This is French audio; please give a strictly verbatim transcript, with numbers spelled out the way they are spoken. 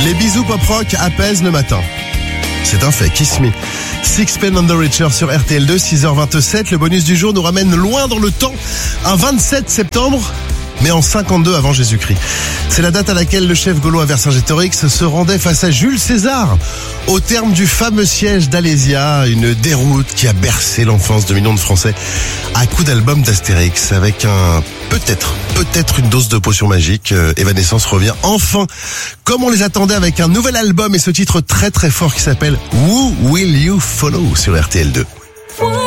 Les bisous pop-rock apaisent le matin. C'est un fait, Kiss Me. Sixpence None the Richer sur R T L deux, six heures vingt-sept. Le bonus du jour nous ramène loin dans le temps, un vingt-sept septembre, mais en cinquante-deux avant Jésus-Christ. C'est la date à laquelle le chef gaulois Vercingétorix se rendait face à Jules César, au terme du fameux siège d'Alésia, une déroute qui a bercé l'enfance de millions de Français à coups d'album d'Astérix, avec un peut-être, peut-être une dose de potion magique. Euh, Evanescence revient enfin, comme on les attendait, avec un nouvel album et ce titre très très fort qui s'appelle Who Will You Follow sur R T L deux.